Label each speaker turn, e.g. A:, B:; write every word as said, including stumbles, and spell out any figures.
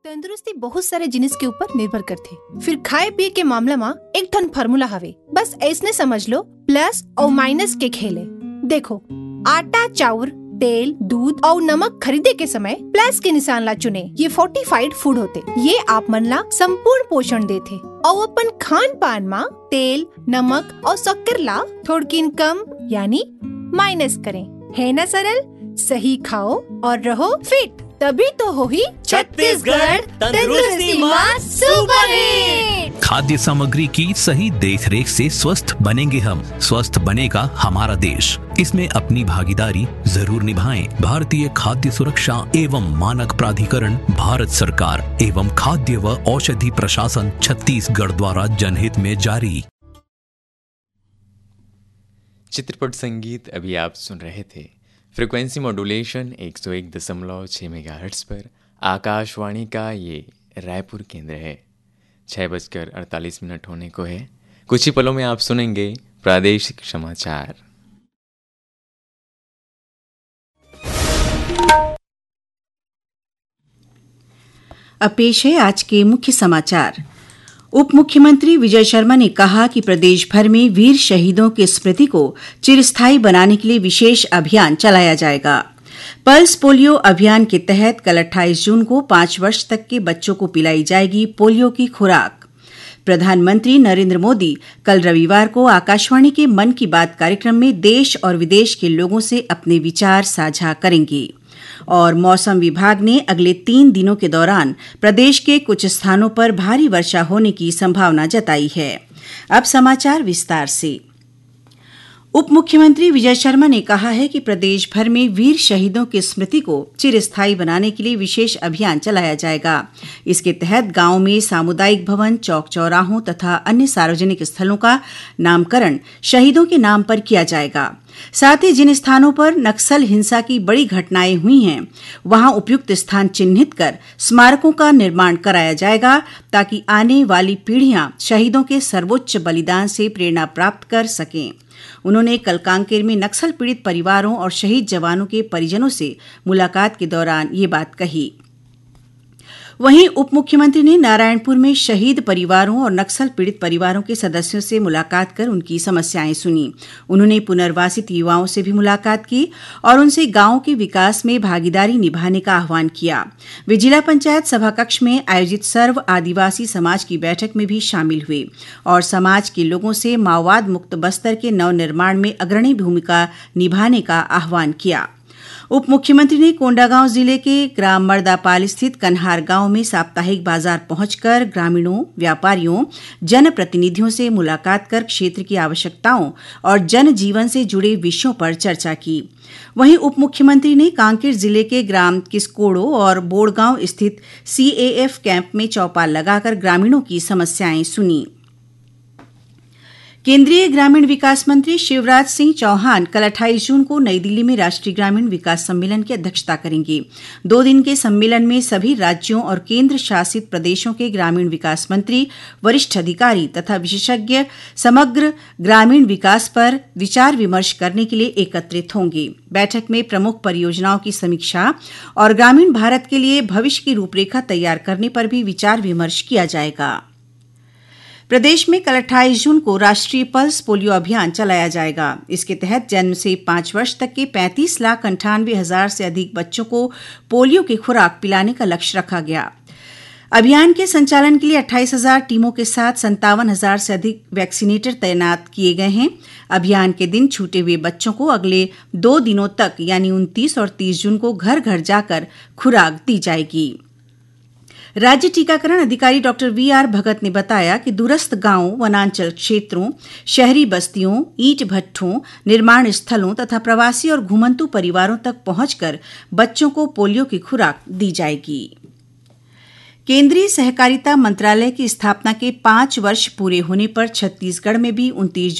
A: तंदुरुस्ती बहुत सारे जिनिस के ऊपर निर्भर करथे। फिर खाए पिए के मामला में एक ठन फार्मूला हवे, बस ऐसने समझ लो प्लस और माइनस के खेले। देखो, आटा, चाउर, तेल, दूध और नमक खरीदे के समय प्लस के निशान ला चुने। ये फोर्टिफाइड फूड होते, ये आप मन ला संपूर्ण पोषण देथे। और अपन खान पान में तेल, नमक और शक्कर ला थोड़किन कम यानी माइनस करें। है ना सरल? सही खाओ और रहो फिट, तभी तो हो ही छत्तीसगढ़ तंदुरुस्ती मां सुपर हिट।
B: खाद्य सामग्री की सही देखरेख से स्वस्थ बनेंगे हम, स्वस्थ बनेगा हमारा देश। इसमें अपनी भागीदारी जरूर निभाएं। भारतीय खाद्य सुरक्षा एवं मानक प्राधिकरण, भारत सरकार एवं खाद्य व औषधि प्रशासन छत्तीसगढ़ द्वारा जनहित में जारी।
C: चित्रपट संगीत अभी आप सुन रहे थे। फ्रीक्वेंसी मॉड्यूलेशन एक सौ एक दशमलव छः मेगाहर्ट्ज पर आकाशवाणी का ये रायपुर केंद्र है। छः बजकर अड़तालीस मिनट होने को है। कुछ ही पलों में आप सुनेंगे प्रादेशिक समाचार।
D: अब पेश है आज के मुख्य समाचार। उप मुख्यमंत्री विजय शर्मा ने कहा कि प्रदेश भर में वीर शहीदों की स्मृति को चिरस्थायी बनाने के लिए विशेष अभियान चलाया जाएगा। पल्स पोलियो अभियान के तहत कल अट्ठाईस जून को पांच वर्ष तक के बच्चों को पिलाई जाएगी पोलियो की खुराक। प्रधानमंत्री नरेंद्र मोदी कल रविवार को आकाशवाणी के मन की बात कार्यक्रम में देश और विदेश के लोगों से अपने विचार साझा करेंगे। और मौसम विभाग ने अगले तीन दिनों के दौरान प्रदेश के कुछ स्थानों पर भारी वर्षा होने की संभावना जताई है। अब समाचार विस्तार से। उप मुख्यमंत्री विजय शर्मा ने कहा है कि प्रदेश भर में वीर शहीदों की स्मृति को चिरस्थायी बनाने के लिए विशेष अभियान चलाया जाएगा। इसके तहत गांव में सामुदायिक भवन, चौक चौराहों तथा अन्य सार्वजनिक स्थलों का नामकरण शहीदों के नाम पर किया जाएगा। साथ ही जिन स्थानों पर नक्सल हिंसा की बड़ी घटनाएं हुई हैं, वहां उपयुक्त स्थान चिन्हित कर स्मारकों का निर्माण कराया जाएगा, ताकि आने वाली पीढ़ियां शहीदों के सर्वोच्च बलिदान से प्रेरणा प्राप्त कर सकें। उन्होंने कल कांकेर में नक्सल पीड़ित परिवारों और शहीद जवानों के परिजनों से मुलाकात के दौरान ये बात कही। वहीं उप मुख्यमंत्री ने नारायणपुर में शहीद परिवारों और नक्सल पीड़ित परिवारों के सदस्यों से मुलाकात कर उनकी समस्याएं सुनी। उन्होंने पुनर्वासित युवाओं से भी मुलाकात की और उनसे गांव के विकास में भागीदारी निभाने का आह्वान किया। वे जिला पंचायत सभा कक्ष में आयोजित सर्व आदिवासी समाज की बैठक में भी शामिल हुए और समाज के लोगों से माओवाद मुक्त बस्तर के नवनिर्माण में अग्रणी भूमिका निभाने का आह्वान किया। उप मुख्यमंत्री ने कोंडागांव जिले के ग्राम मर्दापाल स्थित कन्हार गांव में साप्ताहिक बाजार पहुंचकर ग्रामीणों, व्यापारियों, जनप्रतिनिधियों से मुलाकात कर क्षेत्र की आवश्यकताओं और जनजीवन से जुड़े विषयों पर चर्चा की। वहीं उप मुख्यमंत्री ने कांकेर जिले के ग्राम किस्कोड़ो और बोड़गांव स्थित सीएएफ कैंप में चौपाल लगाकर ग्रामीणों की समस्याएं सुनी। केंद्रीय ग्रामीण विकास मंत्री शिवराज सिंह चौहान कल अट्ठाईस जून को नई दिल्ली में राष्ट्रीय ग्रामीण विकास सम्मेलन की अध्यक्षता करेंगे। दो दिन के सम्मेलन में सभी राज्यों और केंद्र शासित प्रदेशों के ग्रामीण विकास मंत्री, वरिष्ठ अधिकारी तथा विशेषज्ञ समग्र ग्रामीण विकास पर विचार विमर्श करने के लिए एकत्रित होंगे। बैठक में प्रमुख परियोजनाओं की समीक्षा और ग्रामीण भारत के लिए भविष्य की रूपरेखा तैयार करने पर भी विचार विमर्श किया जाएगा। प्रदेश में कल अट्ठाईस जून को राष्ट्रीय पल्स पोलियो अभियान चलाया जाएगा। इसके तहत जन्म से पांच वर्ष तक के पैंतीस लाख अंठानवे हजार से अधिक बच्चों को पोलियो की खुराक पिलाने का लक्ष्य रखा गया। अभियान के संचालन के लिए अट्ठाईस हजार टीमों के साथ संतावन हजार से अधिक वैक्सीनेटर तैनात किए गए हैं। अभियान के दिन छूटे हुए बच्चों को अगले दो दिनों तक यानी उनतीस और तीस जून को घर घर जाकर खुराक दी जाएगी। राज्य टीकाकरण अधिकारी डॉक्टर वी आर भगत ने बताया कि दूरस्थ गांवों, वनांचल क्षेत्रों, शहरी बस्तियों, ईंट भट्ठों, निर्माण स्थलों तथा प्रवासी और घुमंतू परिवारों तक पहुंचकर बच्चों को पोलियो की खुराक दी जाएगी। केंद्रीय सहकारिता मंत्रालय की स्थापना के पांच वर्ष पूरे होने पर छत्तीसगढ़ में भी उनतीस